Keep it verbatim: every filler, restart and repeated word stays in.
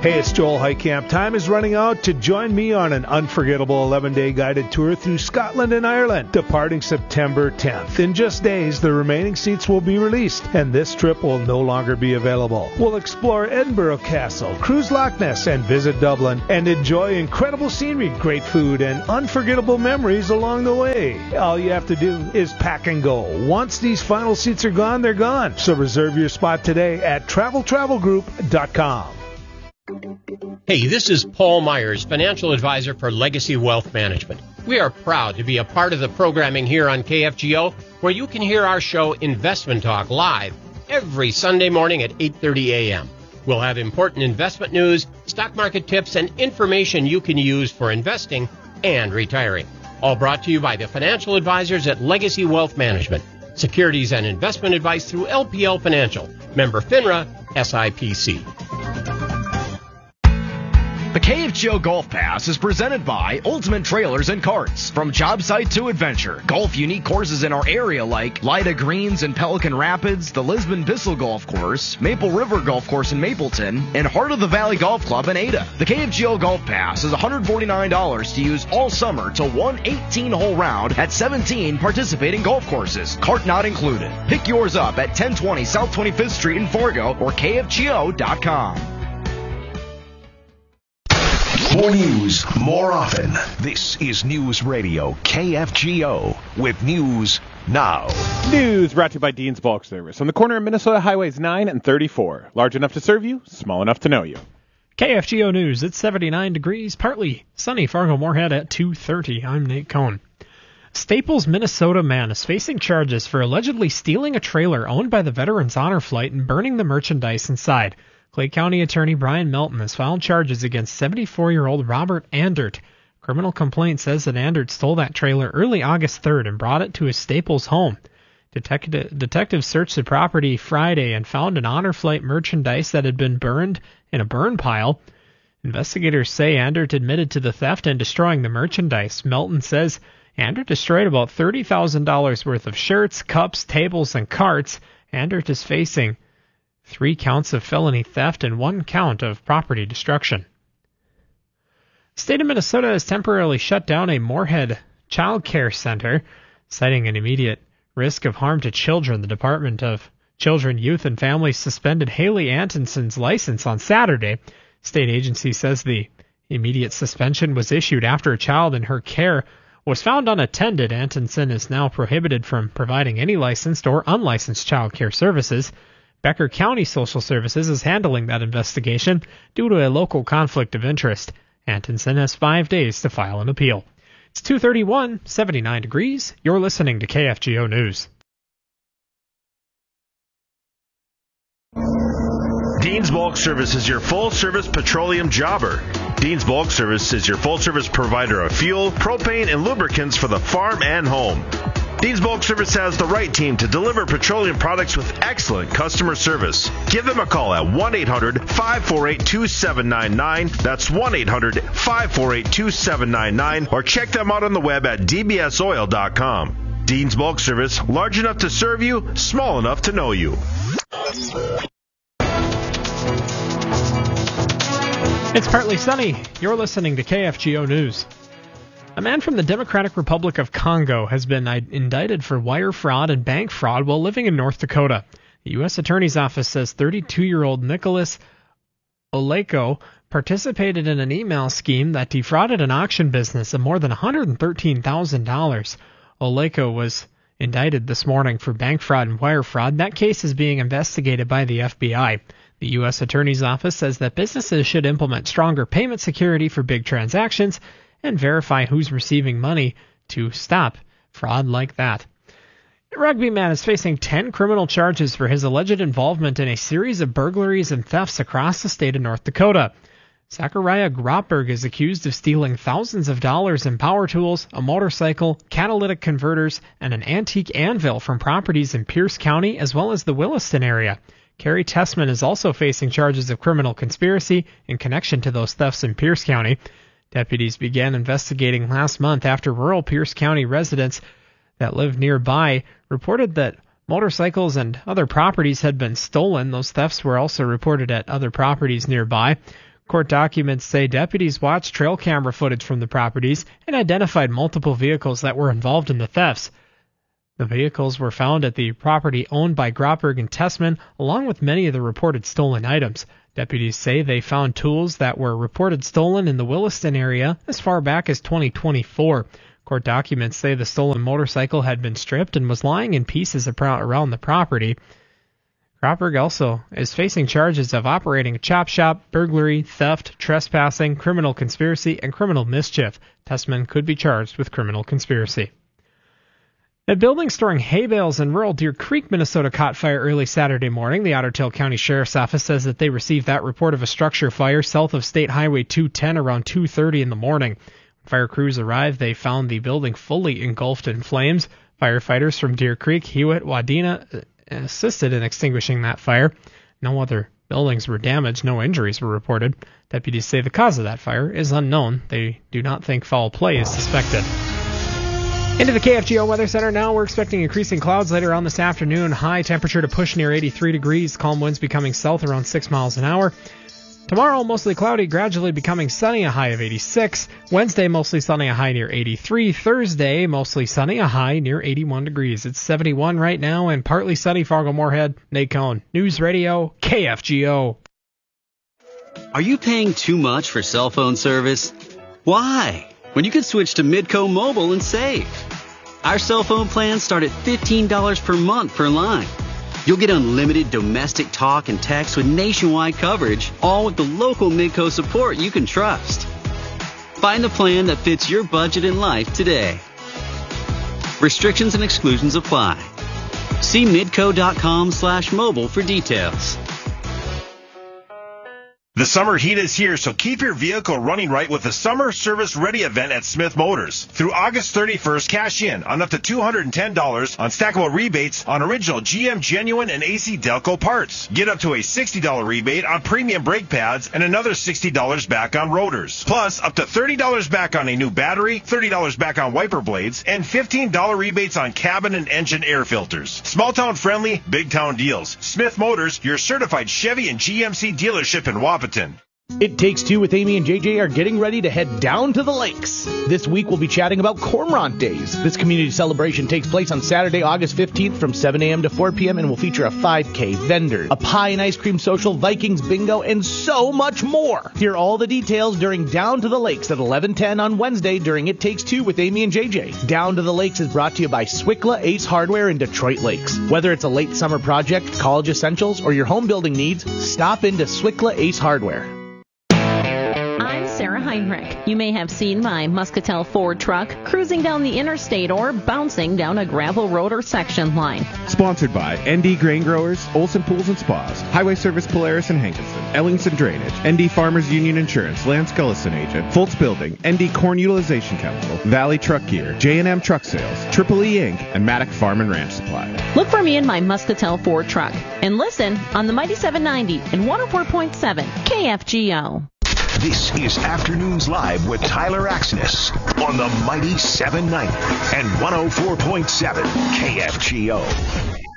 Hey, it's Joel Heitkamp. Time is running out to join me on an unforgettable eleven-day guided tour through Scotland and Ireland, departing September tenth. In just days, the remaining seats will be released, and this trip will no longer be available. We'll explore Edinburgh Castle, cruise Loch Ness, and visit Dublin, and enjoy incredible scenery, great food, and unforgettable memories along the way. All you have to do is pack and go. Once these final seats are gone, they're gone. So reserve your spot today at travel travel group dot com. Hey, this is Paul Myers, financial advisor for Legacy Wealth Management. We are proud to be a part of the programming here on K F G O, where you can hear our show Investment Talk live every Sunday morning at eight thirty a.m. We'll have important investment news, stock market tips, and information you can use for investing and retiring. All brought to you by the financial advisors at Legacy Wealth Management. Securities and investment advice through L P L Financial. Member FINRA, S I P C. The K F G O Golf Pass is presented by Ultimate Trailers and Carts. From job site to adventure, golf unique courses in our area like Lida Greens in Pelican Rapids, the Lisbon Bissell Golf Course, Maple River Golf Course in Mapleton, and Heart of the Valley Golf Club in Ada. The K F G O Golf Pass is one hundred forty-nine dollars to use all summer to one eighteen-hole round at seventeen participating golf courses. Cart not included. Pick yours up at ten twenty South twenty-fifth Street in Fargo or K F G O dot com. More news, more often. This is News Radio K F G O with News Now. News brought to you by Dean's Bulk Service on the corner of Minnesota Highways nine and thirty-four. Large enough to serve you, small enough to know you. K F G O News, it's seventy-nine degrees, partly sunny Fargo-Moorhead at two thirty. I'm Nate Cohn. Staples, Minnesota man is facing charges for allegedly stealing a trailer owned by the Veterans Honor Flight and burning the merchandise inside. Clay County Attorney Brian Melton has filed charges against seventy-four-year-old Robert Andert. Criminal complaint says that Andert stole that trailer early August third and brought it to his Staples home. Detective, detectives searched the property Friday and found an Honor Flight merchandise that had been burned in a burn pile. Investigators say Andert admitted to the theft and destroying the merchandise. Melton says Andert destroyed about thirty thousand dollars worth of shirts, cups, tables, and carts. Andert is facing three counts of felony theft and one count of property destruction. The state of Minnesota has temporarily shut down a Moorhead child care center, citing an immediate risk of harm to children. The Department of Children, Youth, and Families suspended Haley Antonson's license on Saturday. State agency says the immediate suspension was issued after a child in her care was found unattended. Antonson is now prohibited from providing any licensed or unlicensed child care services. Becker County Social Services is handling that investigation due to a local conflict of interest. Antonson has five days to file an appeal. It's two thirty-one, seventy-nine degrees. You're listening to K F G O News. Dean's Bulk Service is your full-service petroleum jobber. Dean's Bulk Service is your full-service provider of fuel, propane, and lubricants for the farm and home. Dean's Bulk Service has the right team to deliver petroleum products with excellent customer service. Give them a call at one eight hundred, five four eight, two seven nine nine. That's one eight hundred, five four eight, two seven nine nine. Or check them out on the web at d b s oil dot com. Dean's Bulk Service, large enough to serve you, small enough to know you. It's partly sunny. You're listening to K F G O News. A man from the Democratic Republic of Congo has been indicted for wire fraud and bank fraud while living in North Dakota. The U S Attorney's Office says thirty-two-year-old Nicholas Oleko participated in an email scheme that defrauded an auction business of more than one hundred thirteen thousand dollars. Oleko was indicted this morning for bank fraud and wire fraud. That case is being investigated by the F B I. The U S Attorney's Office says that businesses should implement stronger payment security for big transactions and verify who's receiving money to stop fraud like that. A rugby man is facing ten criminal charges for his alleged involvement in a series of burglaries and thefts across the state of North Dakota. Zachariah Grotberg is accused of stealing thousands of dollars in power tools, a motorcycle, catalytic converters, and an antique anvil from properties in Pierce County as well as the Williston area. Kerry Tessman is also facing charges of criminal conspiracy in connection to those thefts in Pierce County. Deputies began investigating last month after rural Pierce County residents that live nearby reported that motorcycles and other properties had been stolen. Those thefts were also reported at other properties nearby. Court documents say deputies watched trail camera footage from the properties and identified multiple vehicles that were involved in the thefts. The vehicles were found at the property owned by Grotberg and Tessman, along with many of the reported stolen items. Deputies say they found tools that were reported stolen in the Williston area as far back as twenty twenty-four. Court documents say the stolen motorcycle had been stripped and was lying in pieces around the property. Grotberg also is facing charges of operating a chop shop, burglary, theft, trespassing, criminal conspiracy, and criminal mischief. Tessman could be charged with criminal conspiracy. A building storing hay bales in rural Deer Creek, Minnesota caught fire early Saturday morning. The Otter Tail County Sheriff's Office says that they received that report of a structure fire south of State Highway two ten around two thirty in the morning. When fire crews arrived, they found the building fully engulfed in flames. Firefighters from Deer Creek, Hewitt, Wadena assisted in extinguishing that fire. No other buildings were damaged. No injuries were reported. Deputies say the cause of that fire is unknown. They do not think foul play is suspected. Into the K F G O Weather Center now. We're expecting increasing clouds later on this afternoon. High temperature to push near eighty-three degrees. Calm winds becoming south around six miles an hour. Tomorrow, mostly cloudy, gradually becoming sunny, a high of eighty-six. Wednesday, mostly sunny, a high near eighty-three. Thursday, mostly sunny, a high near eighty-one degrees. It's seventy-one right now and partly sunny. Fargo-Moorhead, Nate Cohn. News Radio, K F G O. Are you paying too much for cell phone service? Why? When you could switch to Midco Mobile and save. Our cell phone plans start at fifteen dollars per month per line. You'll get unlimited domestic talk and text with nationwide coverage, all with the local Midco support you can trust. Find the plan that fits your budget and life today. Restrictions and exclusions apply. See midco.com slash mobile for details. The summer heat is here, so keep your vehicle running right with the Summer Service Ready event at Smith Motors. Through August thirty-first, cash in on up to two hundred ten dollars on stackable rebates on original G M Genuine and A C Delco parts. Get up to a sixty dollars rebate on premium brake pads and another sixty dollars back on rotors. Plus, up to thirty dollars back on a new battery, thirty dollars back on wiper blades, and fifteen dollars rebates on cabin and engine air filters. Small town friendly, big town deals. Smith Motors, your certified Chevy and G M C dealership in Wapaton. It Takes Two with Amy and J J are getting ready to head down to the lakes. This week we'll be chatting about Cormorant Days. This community celebration takes place on Saturday, August fifteenth from seven a.m. to four p.m. and will feature a five K, vendors, a pie and ice cream social, Vikings bingo, and so much more. Hear all the details during Down to the Lakes at eleven ten on Wednesday during It Takes Two with Amy and J J. Down to the Lakes is brought to you by Swickla Ace Hardware in Detroit Lakes. Whether it's a late summer project, college essentials, or your home building needs, stop into Swickla Ace Hardware. Sarah Heinrich. You may have seen my Muscatel Ford truck cruising down the interstate or bouncing down a gravel road or section line. Sponsored by N D Grain Growers, Olson Pools and Spas, Highway Service Polaris and Hankinson, Ellingson Drainage, N D Farmers Union Insurance, Lance Gullison Agent, Foltz Building, N D Corn Utilization Chemical, Valley Truck Gear, J and M Truck Sales, Triple E Incorporated, and Maddock Farm and Ranch Supply. Look for me in my Muscatel Ford truck and listen on the Mighty seven ninety and one oh four point seven K F G O. This is Afternoons Live with Tyler Axness on the Mighty seven ninety and one oh four point seven K F G O.